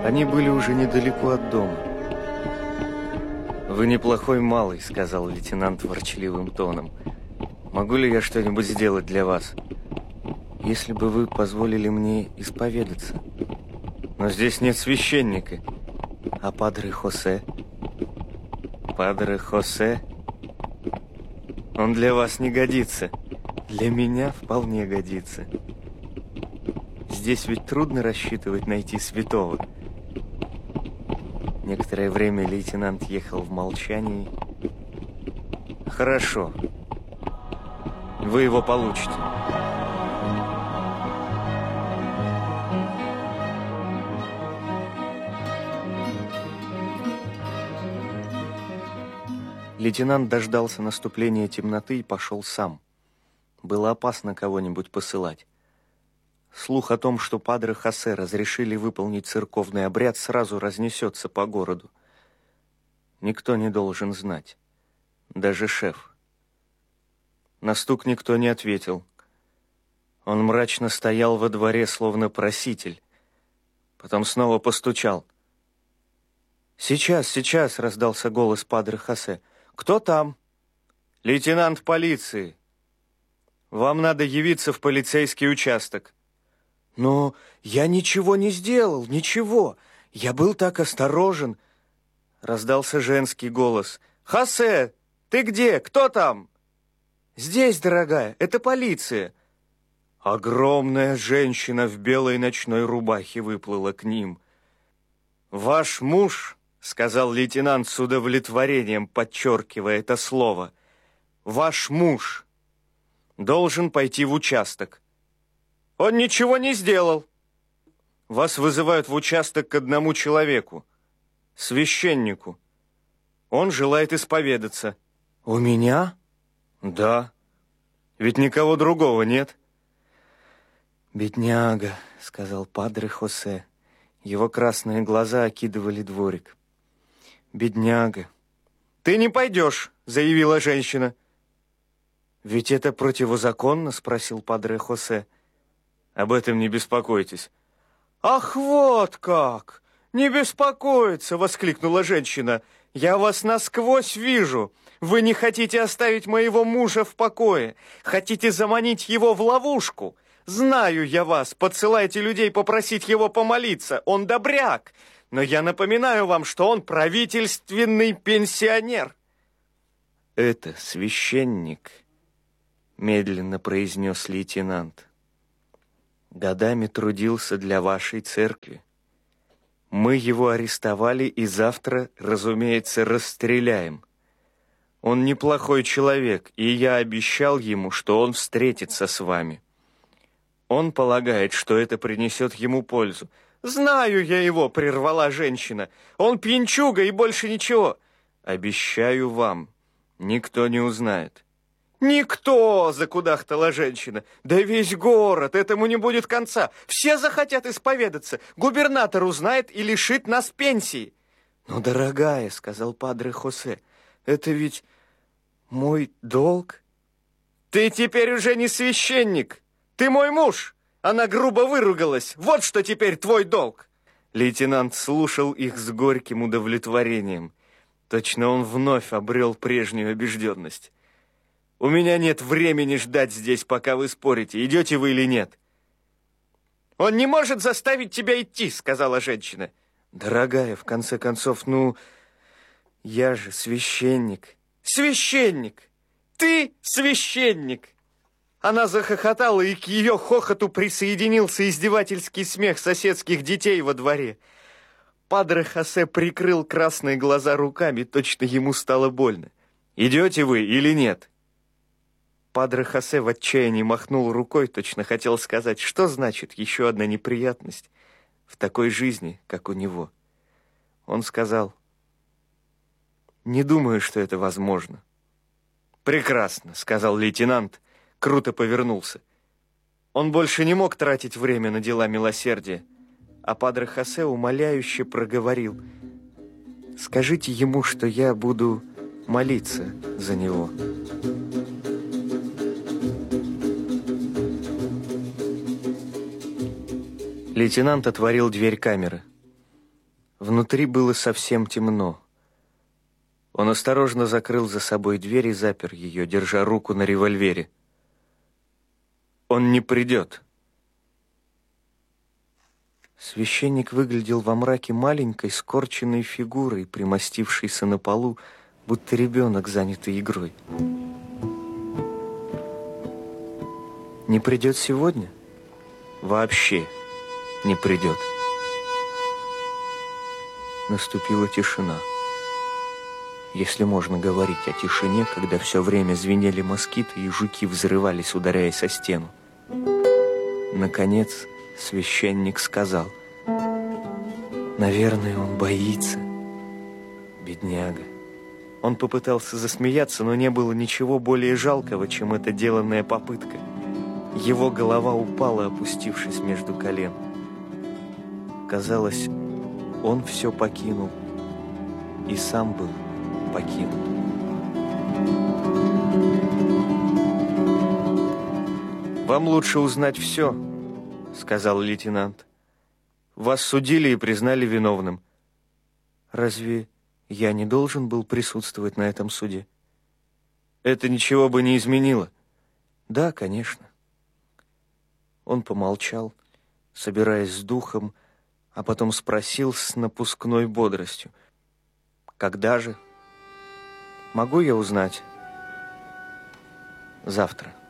Они были уже недалеко от дома. «Вы неплохой малый», — сказал лейтенант ворчливым тоном. «Могу ли я что-нибудь сделать для вас? Если бы вы позволили мне исповедаться. Но здесь нет священника. А падре Хосе? Падре Хосе? Он для вас не годится. Для меня вполне годится. Здесь ведь трудно рассчитывать найти святого». Некоторое время лейтенант ехал в молчании. «Хорошо. Вы его получите». Лейтенант дождался наступления темноты и пошел сам. Было опасно кого-нибудь посылать. Слух о том, что падре Хосе разрешили выполнить церковный обряд, сразу разнесется по городу. Никто не должен знать. Даже шеф. На стук никто не ответил. Он мрачно стоял во дворе, словно проситель. Потом снова постучал. «Сейчас!» — раздался голос падре Хосе. «Кто там?» «Лейтенант полиции. Вам надо явиться в полицейский участок». «Но я ничего не сделал, ничего. Я был так осторожен». Раздался женский голос. «Хосе, ты где? Кто там?» «Здесь, дорогая, это полиция». Огромная женщина в белой ночной рубахе выплыла к ним. «Ваш муж», — сказал лейтенант с удовлетворением, подчеркивая это слово, «ваш муж должен пойти в участок». «Он ничего не сделал». «Вас вызывают в участок к одному человеку, священнику. Он желает исповедаться». «У меня?» «Да. Ведь никого другого нет». «Бедняга», — сказал падре Хосе. Его красные глаза окидывали дворик. «Бедняга». «Ты не пойдешь», — заявила женщина. «Ведь это противозаконно?» — спросил падре Хосе. «Об этом не беспокойтесь». «Ах, вот как! Не беспокоиться!» — воскликнула женщина. «Я вас насквозь вижу. Вы не хотите оставить моего мужа в покое. Хотите заманить его в ловушку. Знаю я вас. Подсылайте людей попросить его помолиться. Он добряк. Но я напоминаю вам, что он правительственный пенсионер». «Это священник», — медленно произнес лейтенант. «Годами трудился для вашей церкви. Мы его арестовали и завтра, разумеется, расстреляем. Он неплохой человек, и я обещал ему, что он встретится с вами. Он полагает, что это принесет ему пользу». «Знаю я его», — прервала женщина. «Он пьянчуга и больше ничего». «Обещаю вам, никто не узнает». «Никто!» — закудахтала женщина. «Да весь город, этому не будет конца. Все захотят исповедаться. Губернатор узнает и лишит нас пенсии». «Но, дорогая», — сказал падре Хосе, — «это ведь мой долг». «Ты теперь уже не священник. Ты мой муж». Она грубо выругалась. «Вот что теперь твой долг». Лейтенант слушал их с горьким удовлетворением. Точно он вновь обрел прежнюю убежденность. «У меня нет времени ждать здесь, пока вы спорите, идете вы или нет». «Он не может заставить тебя идти», — сказала женщина. «Дорогая, в конце концов, я же священник». «Священник! Ты священник!» Она захохотала, и к ее хохоту присоединился издевательский смех соседских детей во дворе. Падре Хосе прикрыл красные глаза руками, точно ему стало больно. «Идете вы или нет?» Падре Хосе в отчаянии махнул рукой, точно хотел сказать, что значит еще одна неприятность в такой жизни, как у него. Он сказал: «Не думаю, что это возможно». «Прекрасно», — сказал лейтенант, круто повернулся. Он больше не мог тратить время на дела милосердия, а падре Хосе умоляюще проговорил: «Скажите ему, что я буду молиться за него». Лейтенант отворил дверь камеры. Внутри было совсем темно. Он осторожно закрыл за собой дверь и запер ее, держа руку на револьвере. Он не придет. Священник выглядел во мраке маленькой, скорченной фигурой, примостившейся на полу, будто ребенок, занятый игрой. Не придет сегодня? Вообще не придет. Наступила тишина. Если можно говорить о тишине, когда все время звенели москиты и жуки взрывались, ударяясь о стену. Наконец священник сказал: «Наверное, он боится. Бедняга». Он попытался засмеяться, но не было ничего более жалкого, чем эта деланная попытка. Его голова упала, опустившись между колен. Казалось, он все покинул и сам был покинут. «Вам лучше узнать все», — сказал лейтенант. «Вас судили и признали виновным. Разве я не должен был присутствовать на этом суде?» «Это ничего бы не изменило». «Да, конечно». Он помолчал, собираясь с духом, а потом спросил с напускной бодростью: «Когда же? Могу я узнать?» «Завтра».